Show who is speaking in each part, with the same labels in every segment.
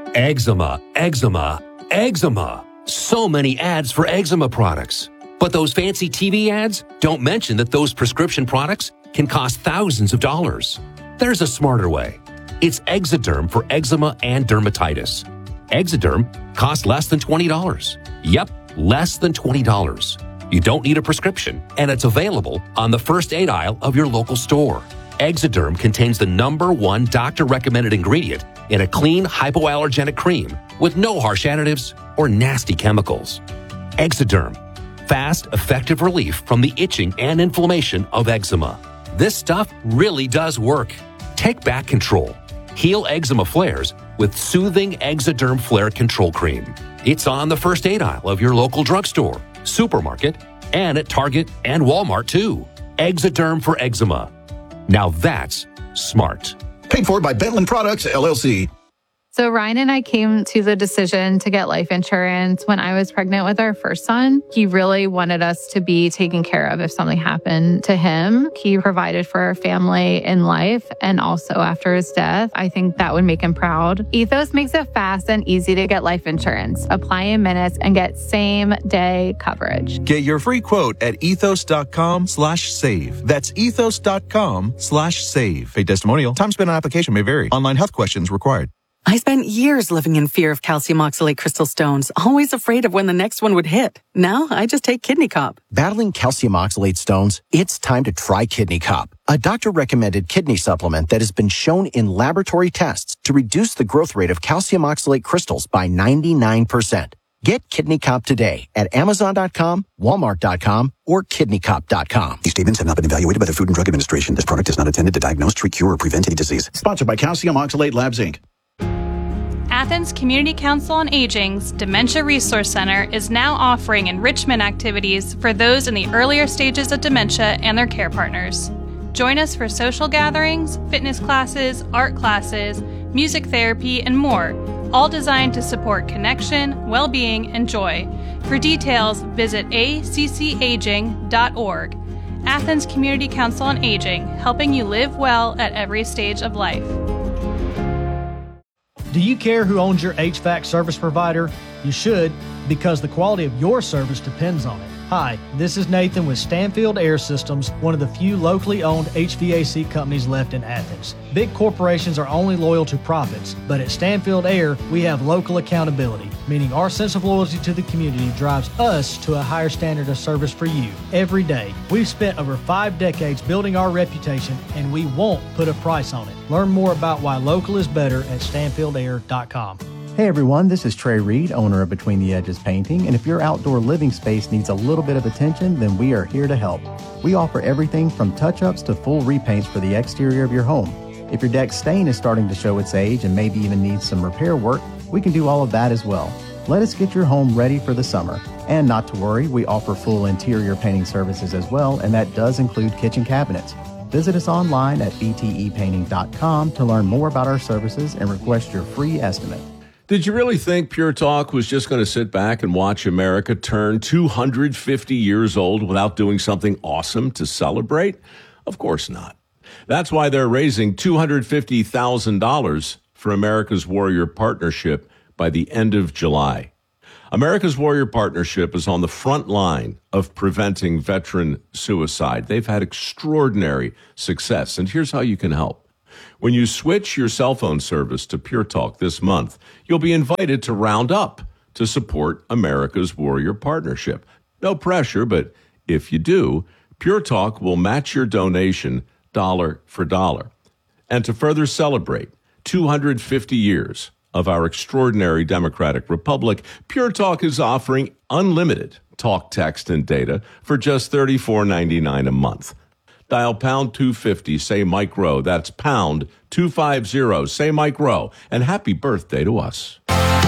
Speaker 1: Eczema, eczema, eczema. So many ads for eczema products. But those fancy TV ads don't mention that those prescription products can cost thousands of dollars. There's a smarter way. It's Exoderm for eczema and dermatitis. Exoderm costs less than $20. Yep, less than $20. You don't need a prescription, and it's available on the first aid aisle of your local store. Exoderm contains the #1 doctor-recommended ingredient in a clean, hypoallergenic cream with no harsh additives or nasty chemicals. Exoderm. Fast, effective relief from the itching and inflammation of eczema. This stuff really does work. Take back control. Heal eczema flares with soothing Exoderm Flare Control Cream. It's on the first aid aisle of your local drugstore, supermarket, and at Target and Walmart too. Exoderm for eczema. Now that's smart.
Speaker 2: Paid for by Bentland Products, LLC.
Speaker 3: So Ryan and I came to the decision to get life insurance when I was pregnant with our first son. He really wanted us to be taken care of if something happened to him. He provided for our family in life and also after his death. I think that would make him proud. Ethos makes it fast and easy to get life insurance. Apply in minutes and get same-day coverage.
Speaker 4: Get your free quote at ethos.com/save. That's ethos.com/save. Paid testimonial. Time spent on application may vary. Online health questions required.
Speaker 5: I spent years living in fear of calcium oxalate crystal stones, always afraid of when the next one would hit. Now I just take Kidney Cop.
Speaker 6: Battling calcium oxalate stones? It's time to try Kidney Cop, a doctor-recommended kidney supplement that has been shown in laboratory tests to reduce the growth rate of calcium oxalate crystals by 99%. Get Kidney Cop today at Amazon.com, Walmart.com, or KidneyCop.com.
Speaker 2: These statements have not been evaluated by the Food and Drug Administration. This product is not intended to diagnose, treat, cure, or prevent any disease. Sponsored by Calcium Oxalate Labs, Inc.
Speaker 7: Athens Community Council on Aging's Dementia Resource Center is now offering enrichment activities for those in the earlier stages of dementia and their care partners. Join us for social gatherings, fitness classes, art classes, music therapy, and more, all designed to support connection, well-being, and joy. For details, visit accaging.org. Athens Community Council on Aging, helping you live well at every stage of life.
Speaker 8: Do you care who owns your HVAC service provider? You should, because the quality of your service depends on it. Hi, this is Nathan with Stanfield Air Systems, one of the few locally owned HVAC companies left in Athens. Big corporations are only loyal to profits, but at Stanfield Air, we have local accountability, meaning our sense of loyalty to the community drives us to a higher standard of service for you every day. We've spent over 5 decades building our reputation, and we won't put a price on it. Learn more about why local is better at StanfieldAir.com.
Speaker 9: Hey everyone, this is Trey Reed, owner of Between the Edges Painting, and if your outdoor living space needs a little bit of attention, then we are here to help. We offer everything from touch-ups to full repaints for the exterior of your home. If your deck stain is starting to show its age and maybe even needs some repair work, we can do all of that as well. Let us get your home ready for the summer. And not to worry, we offer full interior painting services as well, and that does include kitchen cabinets. Visit us online at btepainting.com to learn more about our services and request your free estimate.
Speaker 10: Did you really think Pure Talk was just going to sit back and watch America turn 250 years old without doing something awesome to celebrate? Of course not. That's why they're raising $250,000 for America's Warrior Partnership by the end of July. America's Warrior Partnership is on the front line of preventing veteran suicide. They've had extraordinary success, and here's how you can help. When you switch your cell phone service to Pure Talk this month, you'll be invited to round up to support America's Warrior Partnership. No pressure, but if you do, Pure Talk will match your donation dollar for dollar. And to further celebrate 250 years of our extraordinary democratic republic, Pure Talk is offering unlimited talk, text, and data for just $34.99 a month. Dial pound 250, say Mike Rowe. That's pound 250, say Mike Rowe. And happy birthday to us.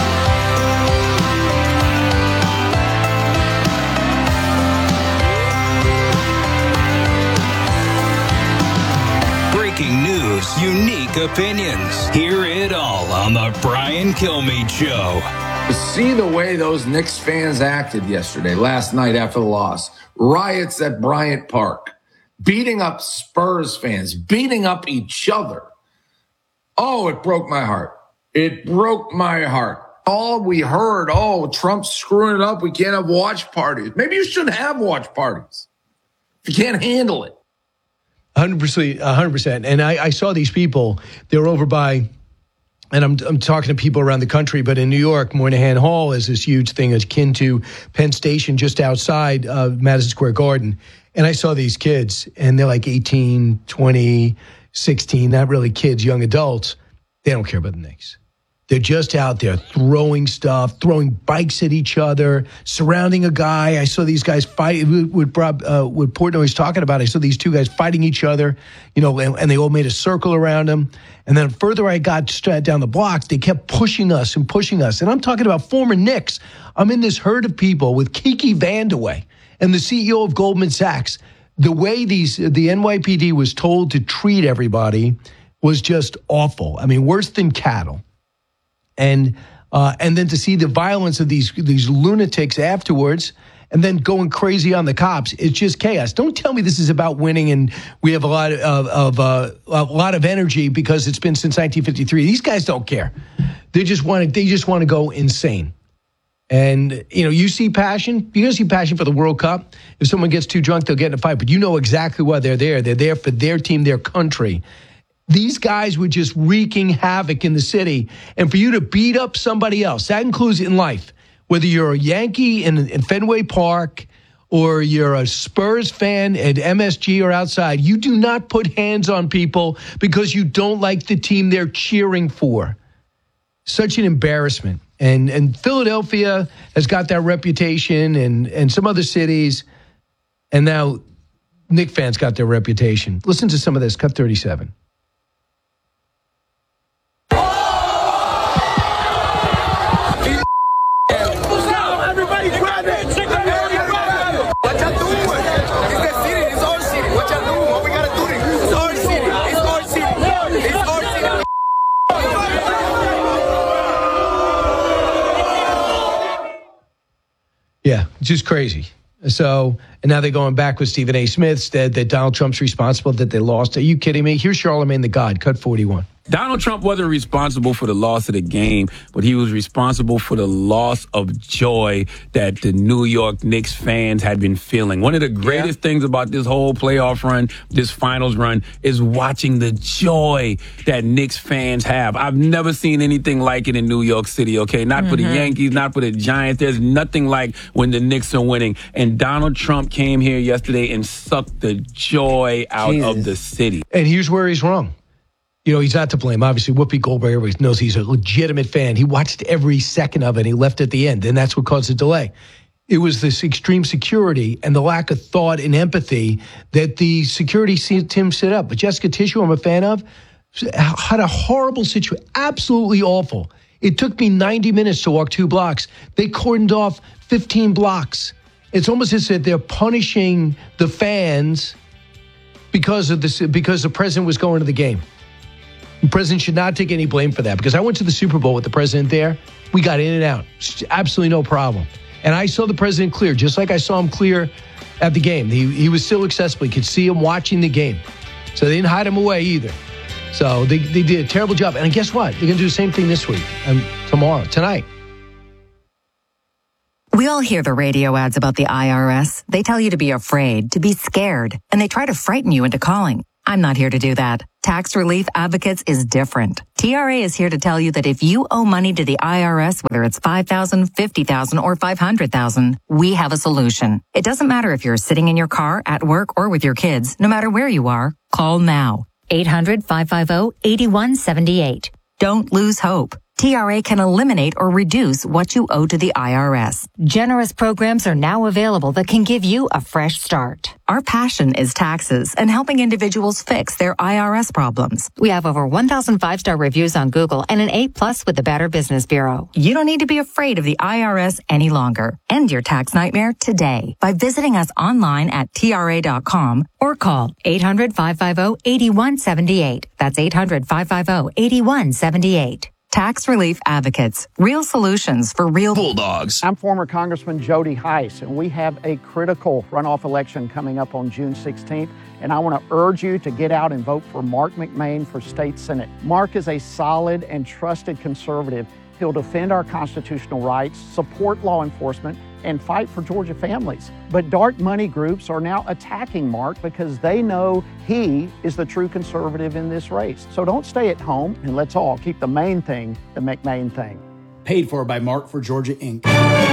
Speaker 11: Breaking news, unique opinions. Hear it all on the Brian Kilmeade Show.
Speaker 12: See the way those Knicks fans acted yesterday, last night after the loss. Riots at Bryant Park. Beating up Spurs fans, beating up each other. Oh, it broke my heart. It broke my heart. All we heard, Trump's screwing it up. We can't have watch parties. Maybe you shouldn't have watch parties if you can't handle it.
Speaker 13: 100%. And I saw these people. They were over by, and I'm talking to people around the country, but in New York, Moynihan Hall is this huge thing akin to Penn Station just outside Madison Square Garden. And I saw these kids, and they're like 18, 20, 16, not really kids, young adults. They don't care about the Knicks. They're just out there throwing stuff, throwing bikes at each other, surrounding a guy. I saw these guys fight with Portnoy was talking about. I saw these two guys fighting each other, and they all made a circle around him. And then further I got down the blocks, they kept pushing us. And I'm talking about former Knicks. I'm in this herd of people with Kiki Vandeweghe and the CEO of Goldman Sachs. The way the NYPD was told to treat everybody was just awful. I mean, worse than cattle. And then to see the violence of these lunatics afterwards, and then going crazy on the cops, it's just chaos. Don't tell me this is about winning and we have a lot of energy because it's been since 1953. These guys don't care. They just want to go insane. And you see passion. You're gonna see passion for the World Cup. If someone gets too drunk, they'll get in a fight. But you know exactly why they're there. They're there for their team, their country. These guys were just wreaking havoc in the city. And for you to beat up somebody else, that includes in life, whether you're a Yankee in Fenway Park or you're a Spurs fan at MSG or outside, you do not put hands on people because you don't like the team they're cheering for. Such an embarrassment. And Philadelphia has got that reputation and some other cities. And now Knick fans got their reputation. Listen to some of this. Cut 37. Yeah, just crazy. So, and now they're going back with Stephen A. Smith, that Donald Trump's responsible, that they lost. Are you kidding me? Here's Charlemagne the God, cut 41.
Speaker 14: Donald Trump wasn't responsible for the loss of the game, but he was responsible for the loss of joy that the New York Knicks fans had been feeling. One of the greatest things about this whole playoff run, this finals run, is watching the joy that Knicks fans have. I've never seen anything like it in New York City, okay? Not for the Yankees, not for the Giants. There's nothing like when the Knicks are winning. And Donald Trump came here yesterday and sucked the joy out of the city.
Speaker 13: And here's where he's wrong. He's not to blame. Obviously, Whoopi Goldberg, everybody knows he's a legitimate fan. He watched every second of it. He left at the end, and that's what caused the delay. It was this extreme security and the lack of thought and empathy that the security team set up. But Jessica Tissue, I'm a fan of, had a horrible situation, absolutely awful. It took me 90 minutes to walk 2 blocks. They cordoned off 15 blocks. It's almost as if they're punishing the fans because the president was going to the game. The president should not take any blame for that, because I went to the Super Bowl with the president there. We got in and out. Absolutely no problem. And I saw the president clear, just like I saw him clear at the game. He was still accessible. You could see him watching the game. So they didn't hide him away either. So they did a terrible job. And guess what? They're going to do the same thing this week, tonight.
Speaker 15: We all hear the radio ads about the IRS. They tell you to be afraid, to be scared, and they try to frighten you into calling. I'm not here to do that. Tax Relief Advocates is different. TRA is here to tell you that if you owe money to the IRS, whether it's $5,000, $50,000, or $500,000, we have a solution. It doesn't matter if you're sitting in your car, at work, or with your kids. No matter where you are, call now.
Speaker 16: 800-550-8178.
Speaker 15: Don't lose hope. TRA can eliminate or reduce what you owe to the IRS.
Speaker 16: Generous programs are now available that can give you a fresh start.
Speaker 15: Our passion is taxes and helping individuals fix their IRS problems.
Speaker 16: We have over 1,000 5-star reviews on Google and an A+ with the Better Business Bureau.
Speaker 15: You don't need to be afraid of the IRS any longer. End your tax nightmare today by visiting us online at TRA.com or call 800-550-8178. That's 800-550-8178. Tax Relief Advocates. Real solutions for real
Speaker 17: Bulldogs. I'm former Congressman Jody Heiss, and we have a critical runoff election coming up on June 16th. And I want to urge you to get out and vote for Mark McMain for state senate. Mark is a solid and trusted conservative. He'll defend our constitutional rights, support law enforcement, and fight for Georgia families. But dark money groups are now attacking Mark because they know he is the true conservative in this race. So don't stay at home, and let's all keep the main thing the McMain thing.
Speaker 18: Paid for by Mark for Georgia, Inc.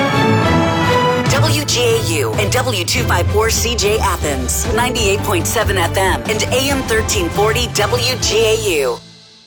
Speaker 19: WGAU and W254CJ Athens, 98.7 FM and AM 1340 WGAU.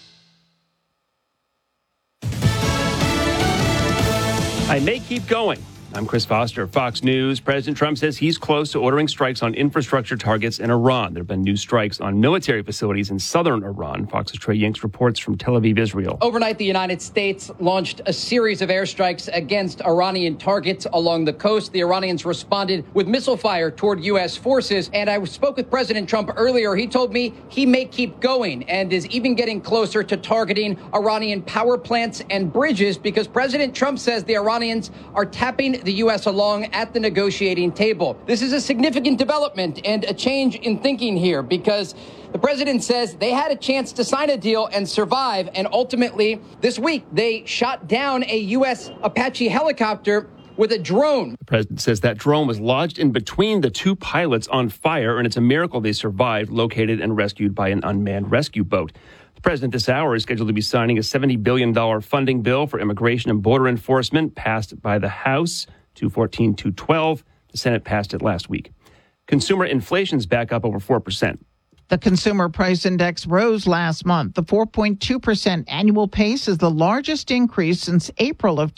Speaker 20: I may keep going. I'm Chris Foster, Fox News. President Trump says he's close to ordering strikes on infrastructure targets in Iran. There have been new strikes on military facilities in southern Iran. Fox's Trey Yanks reports from Tel Aviv, Israel.
Speaker 21: Overnight, the United States launched a series of airstrikes against Iranian targets along the coast. The Iranians responded with missile fire toward U.S. forces. And I spoke with President Trump earlier. He told me he may keep going and is even getting closer to targeting Iranian power plants and bridges because President Trump says the Iranians are tapping the U.S. along at the negotiating table. This is a significant development and a change in thinking here because the president says they had a chance to sign a deal and survive. And ultimately, this week, they shot down a U.S. Apache helicopter with a drone.
Speaker 20: The president says that drone was lodged in between the two pilots on fire, and it's a miracle they survived, located and rescued by an unmanned rescue boat. The president this hour is scheduled to be signing a $70 billion funding bill for immigration and border enforcement passed by the House, 214-212. The Senate passed it last week. Consumer inflation's back up over 4%.
Speaker 22: The Consumer Price Index rose last month. The 4.2% annual pace is the largest increase since April of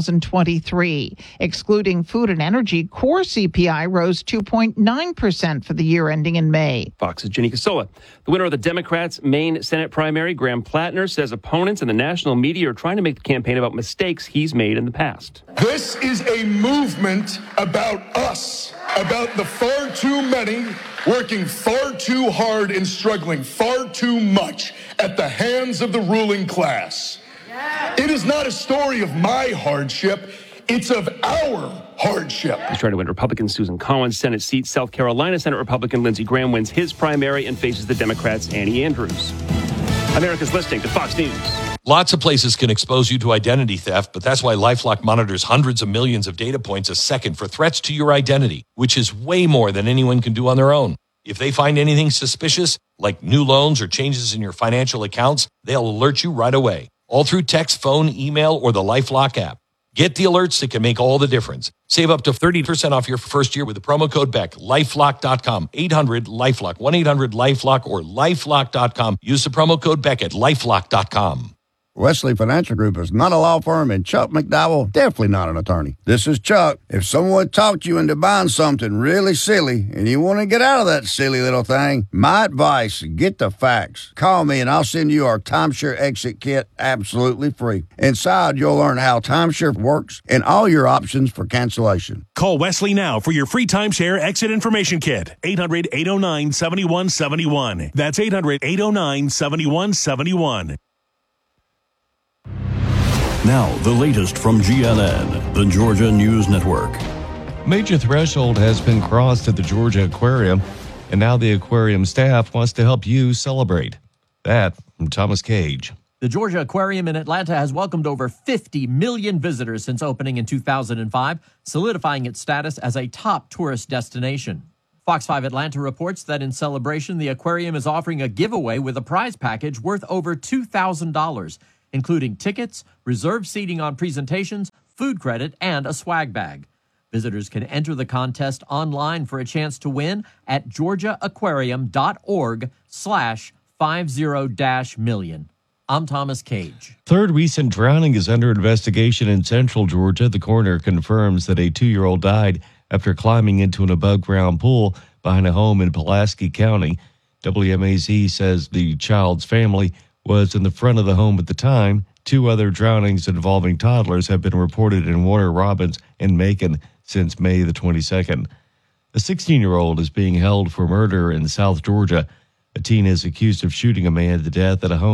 Speaker 22: 2023. Excluding food and energy, core CPI rose 2.9% for the year ending in May.
Speaker 20: Fox's Ginny Casola. The winner of the Democrats' Maine Senate primary, Graham Plattner, says opponents in the national media are trying to make the campaign about mistakes he's made in the past.
Speaker 23: This is a movement about us, about the far too many working far too hard and struggling far too much at the hands of the ruling class. It is not a story of my hardship. It's of our hardship.
Speaker 20: He's trying to win Republican Susan Collins' Senate seat. South Carolina Senate Republican Lindsey Graham wins his primary and faces the Democrats' Annie Andrews. America's listening to Fox News.
Speaker 24: Lots of places can expose you to identity theft, but that's why LifeLock monitors hundreds of millions of data points a second for threats to your identity, which is way more than anyone can do on their own. If they find anything suspicious, like new loans or changes in your financial accounts, they'll alert you right away, all through text, phone, email, or the LifeLock app. Get the alerts that can make all the difference. Save up to 30% off your first year with the promo code BECK. LifeLock.com, 800-LifeLock, 1-800-LifeLock, or LifeLock.com. Use the promo code BECK at LifeLock.com.
Speaker 25: Wesley Financial Group is not a law firm, and Chuck McDowell definitely not an attorney. This is Chuck. If someone talked you into buying something really silly and you want to get out of that silly little thing, my advice, get the facts. Call me and I'll send you our timeshare exit kit absolutely free. Inside, you'll learn how timeshare works and all your options for cancellation.
Speaker 26: Call Wesley now for your free timeshare exit information kit. 800-809-7171. That's 800-809-7171.
Speaker 27: Now, the latest from GNN, the Georgia News Network.
Speaker 28: Major threshold has been crossed at the Georgia Aquarium, and now the aquarium staff wants to help you celebrate. That from Thomas Cage.
Speaker 29: The Georgia Aquarium in Atlanta has welcomed over 50 million visitors since opening in 2005, solidifying its status as a top tourist destination. Fox 5 Atlanta reports that in celebration, the aquarium is offering a giveaway with a prize package worth over $2,000. Including tickets, reserved seating on presentations, food credit, and a swag bag. Visitors can enter the contest online for a chance to win at georgiaaquarium.org/50-million. I'm Thomas Cage.
Speaker 28: Third recent drowning is under investigation in central Georgia. The coroner confirms that a 2-year-old died after climbing into an above-ground pool behind a home in Pulaski County. WMAZ says the child's family was in the front of the home at the time. 2 other drownings involving toddlers have been reported in Warner Robins and Macon since May the 22nd. A 16-year-old is being held for murder in South Georgia. A teen is accused of shooting a man to death at a home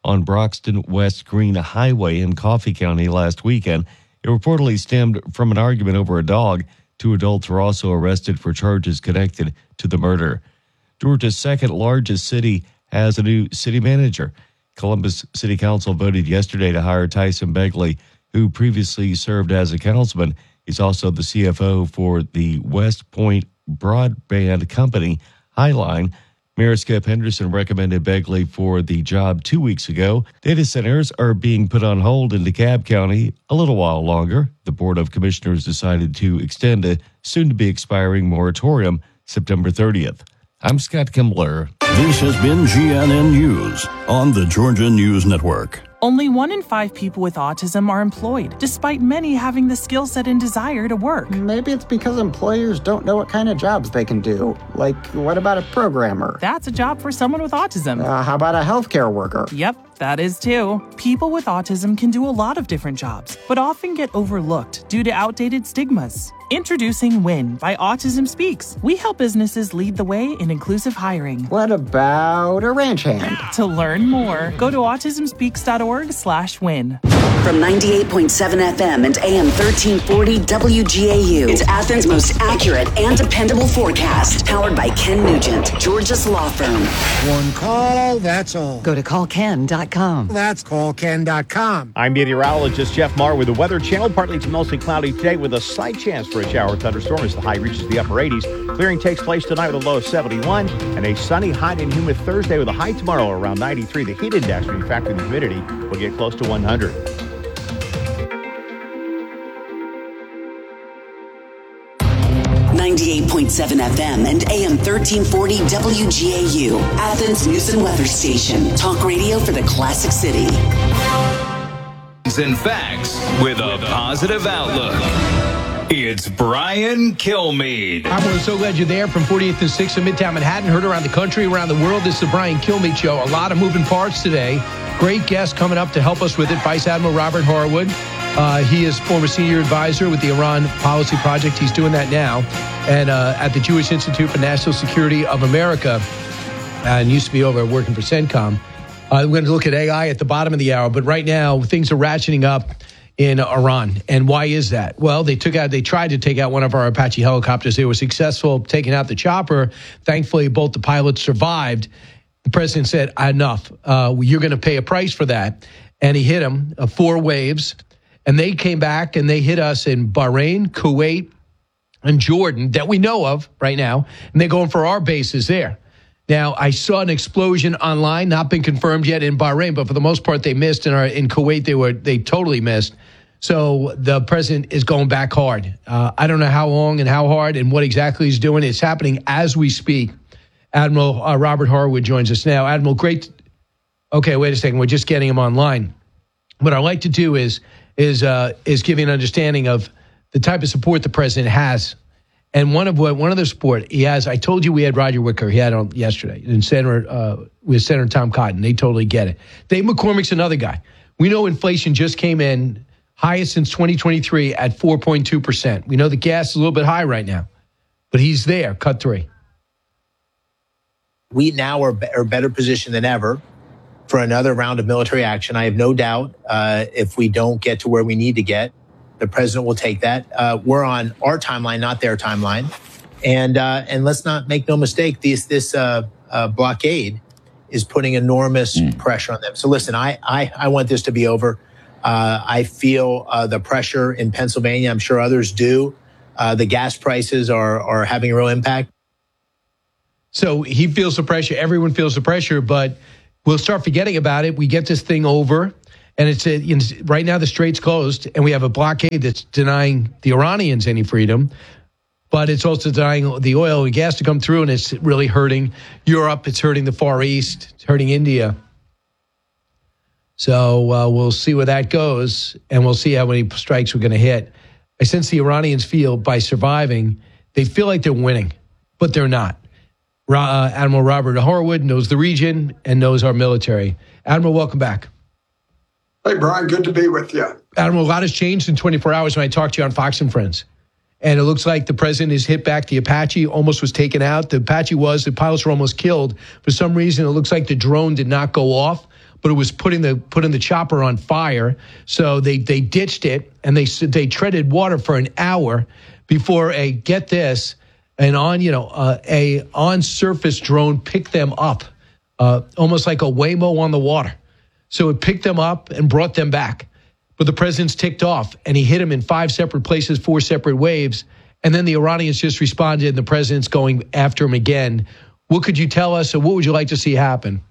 Speaker 28: on Broxton West Green Highway in Coffee County last weekend. It reportedly stemmed from an argument over a dog. 2 adults were also arrested for charges connected to the murder. Georgia's second largest city has a new city manager. Columbus City Council voted yesterday to hire Tyson Begley, who previously served as a councilman. He's also the CFO for the West Point broadband company, Highline. Mayor Skip Henderson recommended Begley for the job 2 weeks ago. Data centers are being put on hold in DeKalb County a little while longer. The Board of Commissioners decided to extend a soon-to-be expiring moratorium September 30th. I'm Scott Kimbler.
Speaker 27: This has been GNN News on the Georgia News Network.
Speaker 1: Only 1 in 5 people with autism are employed, despite many having the skill set and desire to work.
Speaker 2: Maybe it's because employers don't know what kind of jobs they can do. Like, what about a programmer?
Speaker 1: That's a job for someone with autism.
Speaker 2: How about a healthcare worker?
Speaker 1: Yep, that is too. People with autism can do a lot of different jobs, but often get overlooked due to outdated stigmas. Introducing WIN by Autism Speaks. We help businesses lead the way in inclusive hiring.
Speaker 2: What about a ranch hand?
Speaker 1: To learn more, go to autismspeaks.org/win.
Speaker 19: From 98.7 FM and AM 1340 WGAU, it's Athens' most accurate and dependable forecast. Powered by Ken Nugent, Georgia's law firm.
Speaker 3: One call, that's all.
Speaker 15: Go to callken.com.
Speaker 3: That's callken.com.
Speaker 4: I'm meteorologist Jeff Marr with the Weather Channel. Partly to mostly cloudy today with a slight chance for a shower or thunderstorm as the high reaches the upper 80s. Clearing takes place tonight with a low of 71 and a sunny, hot and humid Thursday with a high tomorrow around 93. The heat index, when you factor in the humidity, will get close to 100.
Speaker 19: .7 FM and AM 1340 WGAU, Athens News and Weather Station. Talk radio for the classic city.
Speaker 11: And facts with a positive outlook. It's Brian Kilmeade.
Speaker 13: I'm so glad you're there from 48th and 6th in Midtown Manhattan. Heard around the country, around the world. This is the Brian Kilmeade Show. A lot of moving parts today. Great guest coming up to help us with it. Vice Admiral Robert Harwood. He is former senior advisor with the Iran Policy Project. He's doing that now. And at the Jewish Institute for National Security of America. And used to be over working for CENTCOM. We're going to look at AI at the bottom of the hour. But right now, things are ratcheting up in Iran. And why is that? Well, they tried to take out one of our Apache helicopters. They were successful taking out the chopper. Thankfully, both the pilots survived. The president said, enough. You're going to pay a price for that. And he hit them, 4 waves. And they came back and they hit us in Bahrain, Kuwait, and Jordan that we know of right now. And they're going for our bases there. Now, I saw an explosion online, not been confirmed yet in Bahrain, but for the most part, they missed. In Kuwait, they totally missed. So the president is going back hard. I don't know how long and how hard and what exactly he's doing. It's happening as we speak. Admiral Robert Harwood joins us now. Admiral, great. Okay, wait a second. We're just getting him online. What I'd like to do is give you an understanding of the type of support the president has. And one of the support he has, I told you we had Roger Wicker. He had on yesterday. And with Senator Tom Cotton. They totally get it. Dave McCormick's another guy. We know inflation just came in highest since 2023 at 4.2%. We know the gas is a little bit high right now. But he's there, cut 3.
Speaker 5: We now are better positioned than ever for another round of military action. I have no doubt if we don't get to where we need to get, the president will take that. We're on our timeline, not their timeline. And let's not make no mistake, this blockade is putting enormous pressure on them. So listen, I want this to be over. I feel the pressure in Pennsylvania. I'm sure others do. The gas prices are having a real impact.
Speaker 13: So he feels the pressure. Everyone feels the pressure, but we'll start forgetting about it. We get this thing over. And it's right now the strait's closed, and we have a blockade that's denying the Iranians any freedom, but it's also denying the oil and gas to come through, and it's really hurting Europe. It's hurting the Far East. It's hurting India. So we'll see where that goes, and we'll see how many strikes we're going to hit. I sense the Iranians feel by surviving, they feel like they're winning, but they're not. Admiral Robert Harwood knows the region and knows our military. Admiral, welcome back.
Speaker 6: Hey, Brian, good to be with you.
Speaker 13: Admiral, a lot has changed in 24 hours when I talked to you on Fox and Friends. And it looks like the president has hit back. The Apache almost was taken out. The pilots were almost killed. For some reason, it looks like the drone did not go off, but it was putting the chopper on fire. So they ditched it, and they treaded water for an hour before a on-surface drone picked them up, almost like a Waymo on the water. So it picked them up and brought them back. But the president's ticked off, and he hit him in 5 separate places, 4 separate waves. And then the Iranians just responded, and the president's going after him again. What could you tell us, or what would you like to see happen?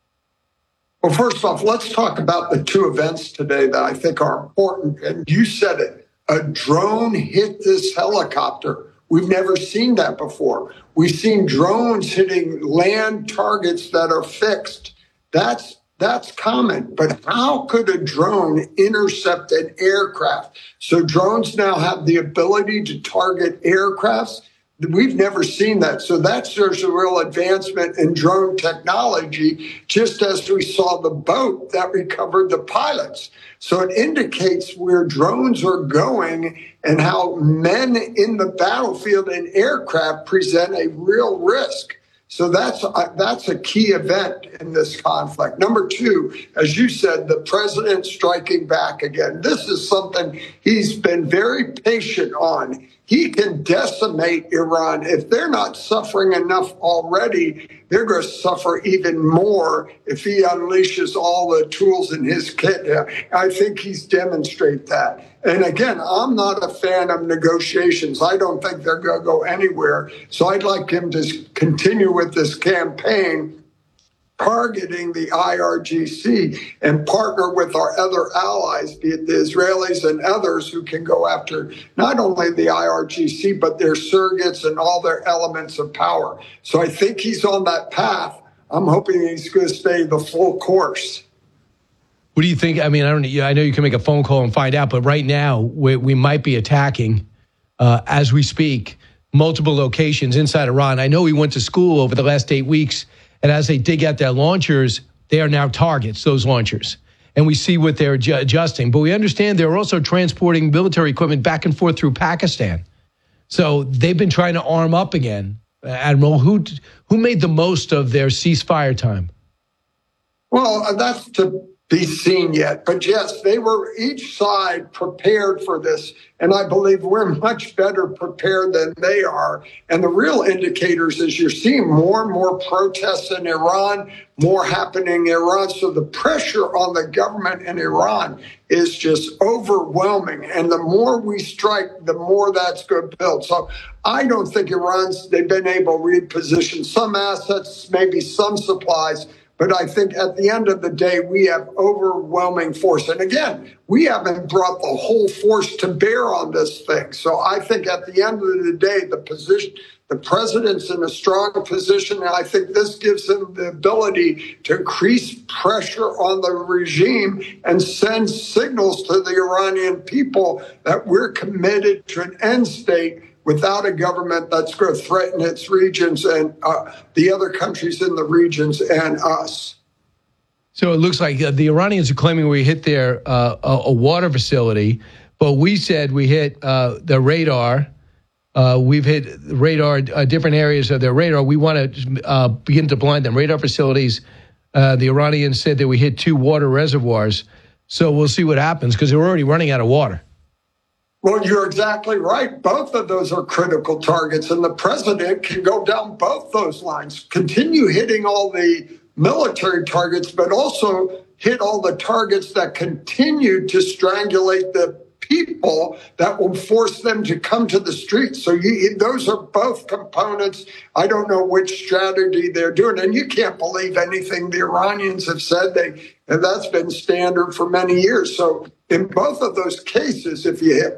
Speaker 6: Well, first off, let's talk about the 2 events today that I think are important. And you said it. A drone hit this helicopter. We've never seen that before. We've seen drones hitting land targets that are fixed. That's common. But how could a drone intercept an aircraft? So drones now have the ability to target aircrafts. We've never seen that. So there's a real advancement in drone technology, just as we saw the boat that recovered the pilots. So it indicates where drones are going and how men in the battlefield and aircraft present a real risk. So that's a key event in this conflict. Number 2, as you said, the president striking back again. This is something he's been very patient on. He can decimate Iran. If they're not suffering enough already, they're going to suffer even more if he unleashes all the tools in his kit. I think he's demonstrated that. And again, I'm not a fan of negotiations. I don't think they're going to go anywhere. So I'd like him to continue with this campaign, targeting the IRGC, and partner with our other allies, be it the Israelis and others, who can go after not only the IRGC, but their surrogates and all their elements of power. So I think he's on that path. I'm hoping he's going to stay the full course.
Speaker 13: What do you think? I mean, I know you can make a phone call and find out, but right now we might be attacking, as we speak, multiple locations inside Iran. I know he went to school over the last 8 weeks, and as they dig out their launchers, they are now targets, those launchers. And we see what they're adjusting. But we understand they're also transporting military equipment back and forth through Pakistan. So they've been trying to arm up again. Admiral, who made the most of their ceasefire time?
Speaker 6: Well, that's to be seen yet. But yes, they were each side prepared for this. And I believe we're much better prepared than they are. And the real indicators is you're seeing more and more protests in Iran, more happening in Iran. So the pressure on the government in Iran is just overwhelming. And the more we strike, the more that's going to build. So I don't think they've been able to reposition some assets, maybe some supplies. But I think at the end of the day, we have overwhelming force. And again, we haven't brought the whole force to bear on this thing. So I think at the end of the day, the president's in a strong position. And I think this gives him the ability to increase pressure on the regime and send signals to the Iranian people that we're committed to an end state without a government that's going to threaten its regions and the other countries in the regions and us.
Speaker 13: So it looks like the Iranians are claiming we hit their a water facility, but we said we hit the radar. We've hit radar, different areas of their radar. We want to begin to blind them. Radar facilities, the Iranians said that we hit 2 water reservoirs. So we'll see what happens because they're already running out of water.
Speaker 6: Well, you're exactly right. Both of those are critical targets, and the president can go down both those lines, continue hitting all the military targets, but also hit all the targets that continue to strangulate the people that will force them to come to the streets. So those are both components. I don't know which strategy they're doing. And you can't believe anything the Iranians have said. And that's been standard for many years. So in both of those cases, if you hit